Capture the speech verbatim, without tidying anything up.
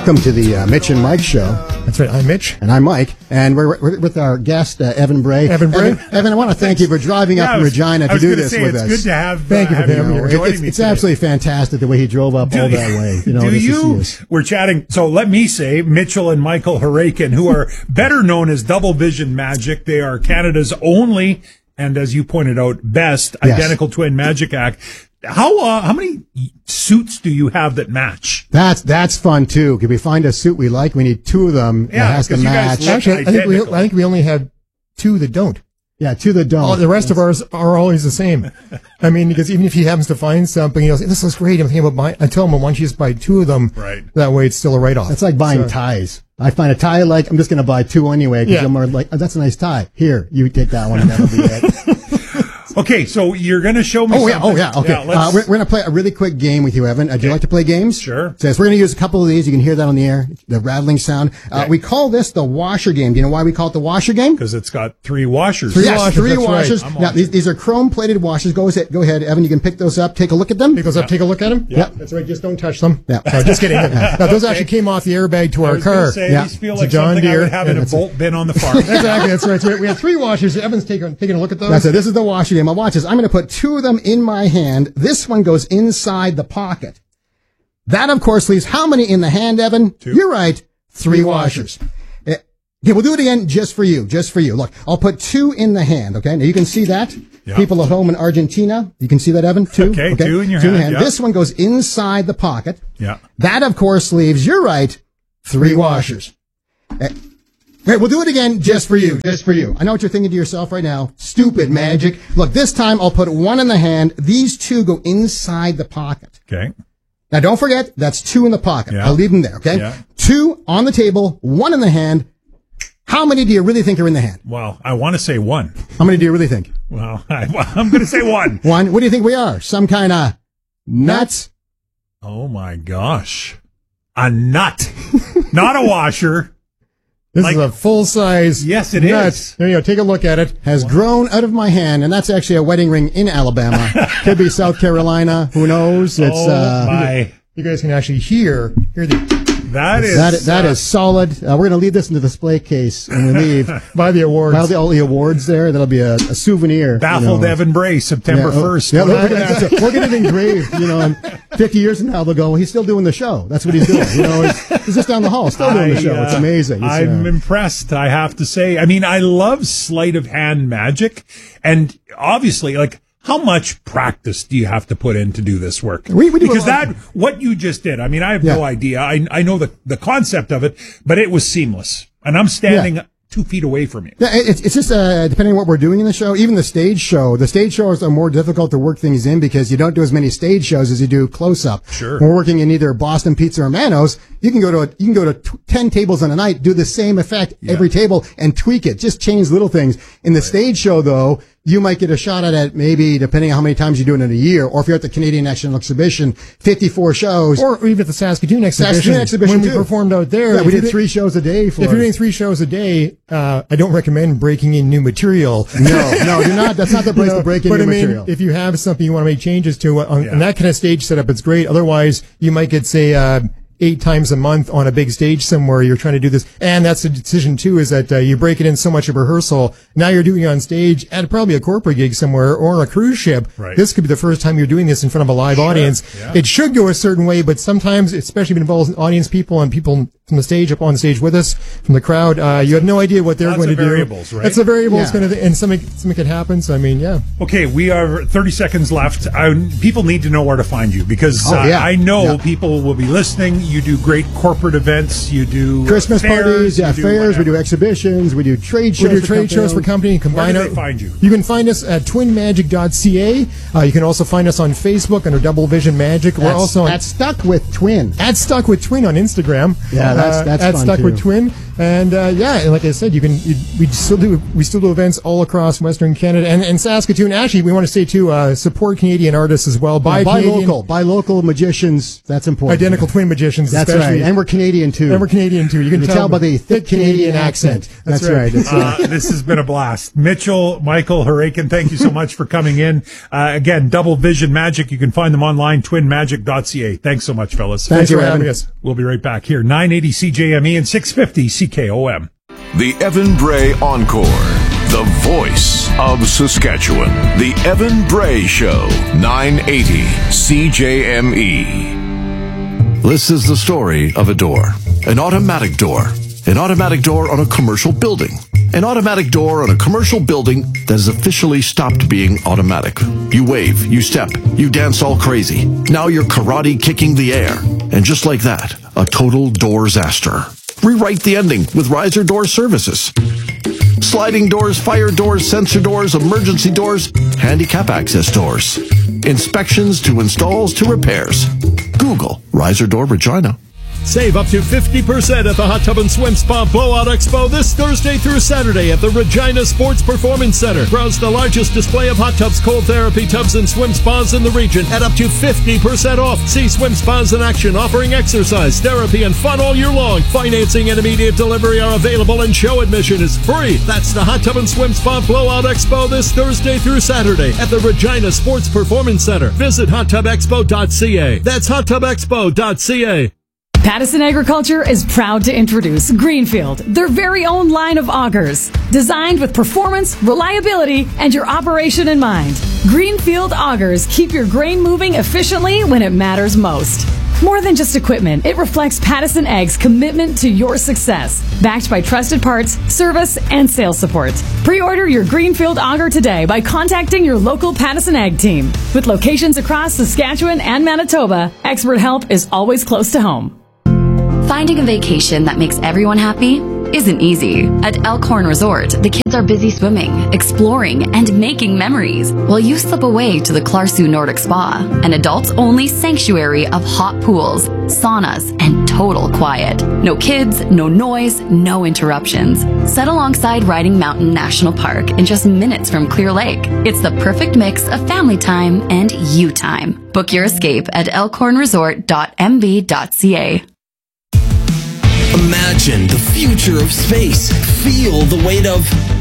Welcome to the uh, Mitch and Mike show. That's right. I'm Mitch. And I'm Mike. And we're, we're with our guest, uh, Evan Bray. Evan Bray. Evan, Evan, I want to thank you for driving yeah, up from was, Regina to do this say, with it's us. It's good to have. Thank uh, you for having you know, me. it's it's absolutely fantastic the way he drove up do all you, that way. You know, do you? To see us. We're chatting. So let me say, Mitchell and Michael Harakin, who are better known as Double Vision Magic. They are Canada's only, and as you pointed out, best Yes. identical twin magic act. How uh, how many suits do you have that match? That's that's fun too. Can we find a suit we like? We need two of them Yeah, that has to 'cause you guys match. look Actually, I think we identical. I think we only have two that don't. Yeah, two that don't. All the rest of ours are always the same. I mean, because even if he happens to find something, he goes, "This looks great." I'm thinking about buying. I tell him, "Well, why don't you just buy two of them?" Right. That way, it's still a write-off. That's like buying So- ties. I find a tie I like, I'm just going to buy two anyway because Yeah. I'm more like, oh, that's a nice tie. Here, you take that one and that'll be it. Okay, so you're going to show me Oh yeah, something. oh yeah, okay. Yeah, let's- uh, we're, we're going to play a really quick game with you, Evan. Uh, do you like to play games? Sure. So yes, we're going to use a couple of these. You can hear that on the air, the rattling sound. Uh, Okay. we call this the washer game. Do you know why we call it the washer game? because it's got three washers. Three yes, washers, three that's right. washers. I'm Now on these, these are chrome-plated washers. Go ahead, go ahead, Evan. You can pick those up. Take a look at them. Pick those up, take a look at them. Yeah. That's right. Just don't touch them. Yeah. No, just kidding. No, those actually came off the airbag to I our was gonna car. say, Yeah. these feel It's a like John something I Deere. would have in Yeah, a that's it. bolt bin on the farm. Exactly. That's right. So we have three washers. Evan's taking taking a look at those. That's it. This is the washer game. Now watch this. I'm going to put two of them in my hand. This one goes inside the pocket. That, of course, leaves how many in the hand, Evan? Two. You're right. Three washers. Eh, Okay, we'll do it again just for you. Just for you. Look, I'll put two in the hand. Okay, now you can see that. Yeah. People at home in Argentina, you can see that, Evan. Two. Okay, two in your two hand, yeah. This one goes inside the pocket. Yeah. That, of course, leaves, you're right, three washers. Eh, Okay, we'll do it again just for you, just for you. I know what you're thinking to yourself right now. Stupid magic. Look, this time I'll put one in the hand. These two go inside the pocket. Okay. Now, don't forget, that's two in the pocket. Yeah. I'll leave them there, okay? Yeah. Two on the table, one in the hand. How many do you really think are in the hand? Well, I want to say one. How many do you really think? Well, I, I'm going to say one. One. What do you think we are? Some kind of nuts? Oh my gosh. A nut. Not a washer. This Like- is a full size. Yes, it nut. is. There you go. Take a look at it. Has grown out of my hand, and that's actually a wedding ring in Alabama. Could be South Carolina. Who knows? It's, oh uh, my. You guys can actually hear hear the That is. that, that uh, is solid. Uh, we're going to leave this in the display case when we leave. by the awards. Well, the, all the awards there, that'll be a, a souvenir. Baffled you know. Evan Bray, September Yeah, oh, first. Yeah, we're gonna, have to- we're gonna get engraved, you know, and fifty years from now they'll go, well, he's still doing the show. That's what he's doing. You know, he's, he's just down the hall, still doing the I, show. It's uh, amazing. It's, I'm uh, impressed, I have to say. I mean, I love sleight of hand magic. And obviously, like, how much practice do you have to put in to do this work? We- we do a because lot. that, what you just did, I mean, I have Yeah. no idea. I, I know the, the concept of it, but it was seamless. And I'm standing Yeah. two feet away from you. Yeah, it's, it's just, uh, depending on what we're doing in the show, even the stage show, the stage shows are more difficult to work things in because you don't do as many stage shows as you do close up. Sure. When we're working in either Boston Pizza or Manos, you can go to, a, you can go to t- ten tables on a night, do the same effect every table and tweak it, just change little things. In the stage show though, you might get a shot at it maybe depending on how many times you do it in a year, or if you're at the Canadian National Exhibition, fifty-four shows. or even at the Saskatoon exhibition. Saskatoon exhibition, when we too. performed out there. Yeah, if we you did three shows a day for If you're doing three shows a day, uh, I don't recommend breaking in new material. No, no, do not. That's not the place You know, to break in but new I mean, material. if you have something you want to make changes to uh, on, Yeah. on that kind of stage setup, it's great. Otherwise, you might get, say, uh, eight times a month on a big stage somewhere. You're trying to do this. And that's the decision, too, is that uh, you break it in so much of rehearsal. Now you're doing it on stage at probably a corporate gig somewhere or on a cruise ship. Right. This could be the first time you're doing this in front of a live audience. Yeah. It should go a certain way, but sometimes, especially if it involves audience people and people from the stage up on stage with us, from the crowd, uh, you have no idea what they're Lots going of to do. variables, right? It's a variables Yeah. kind of thing, and something, something could happen. So, I mean, yeah. Okay, we are thirty seconds left. I, people need to know where to find you because Oh, uh, yeah. I know Yeah. people will be listening. You do great corporate events. You do Christmas fairs, parties, yeah, you do fairs. We do whatever. exhibitions. We do trade shows. We do for trade company shows for owned. company. Combine Where do our- they find you? You can find us at twin magic dot c a. Uh, you can also find us on Facebook under Double Vision Magic. We're That's, also on, that's stuck with twin. at Stuck with Twin on Instagram. Yeah, that's- Uh, that's at fun, Stuck too. with Twin. And uh, yeah, and like I said, you can you, we still do we still do events all across Western Canada and, and Saskatoon. Actually, we want to say too, uh, support Canadian artists as well. Buy Yeah, buy Canadian, local, buy local magicians. That's important. identical twin magicians. That's especially. right, and we're Canadian too. And we're Canadian too. You can You tell, tell by the thick Canadian accent. That's, right. That's right. Uh, this has been a blast. Mitchell, Michael, Harakin, thank you so much for coming in. Uh, again, Double Vision Magic. You can find them online, twin magic dot c a. Thanks so much, fellas. Thank Thanks you, for having Evan. us. We'll be right back here. nine eighty C J M E and six fifty C K O M. The Evan Bray Encore. The voice of Saskatchewan. The Evan Bray Show. nine eighty C J M E. This is the story of a door. An automatic door. An automatic door on a commercial building. An automatic door on a commercial building that has officially stopped being automatic. You wave, you step, you dance all crazy. Now you're karate kicking the air. And just like that, a total door-saster. Rewrite the ending with Riser Door Services. Sliding doors, fire doors, sensor doors, emergency doors, handicap access doors. Inspections to installs to repairs. Google Riser Door Regina. Save up to fifty percent at the Hot Tub and Swim Spa Blowout Expo this Thursday through Saturday at the Regina Sports Performance Center. Browse the largest display of hot tubs, cold therapy tubs, and swim spas in the region at up to fifty percent off. See swim spas in action, offering exercise, therapy, and fun all year long. Financing and immediate delivery are available, and show admission is free. That's the Hot Tub and Swim Spa Blowout Expo this Thursday through Saturday at the Regina Sports Performance Center. Visit hot tub expo dot c a. That's hot tub expo dot c a. Pattison Agriculture is proud to introduce Greenfield, their very own line of augers. Designed with performance, reliability, and your operation in mind. Greenfield augers keep your grain moving efficiently when it matters most. More than just equipment, it reflects Pattison Ag's commitment to your success. Backed by trusted parts, service, and sales support. Pre-order your Greenfield auger today by contacting your local Pattison Ag team. With locations across Saskatchewan and Manitoba, expert help is always close to home. Finding a vacation that makes everyone happy isn't easy. At Elkhorn Resort, the kids are busy swimming, exploring, and making memories, while you slip away to the Clarsu Nordic Spa, an adults-only sanctuary of hot pools, saunas, and total quiet. No kids, no noise, no interruptions. Set alongside Riding Mountain National Park in just minutes from Clear Lake. It's the perfect mix of family time and you time. Book your escape at elkhorn resort dot m b dot c a. Imagine the future of space. Feel the weight of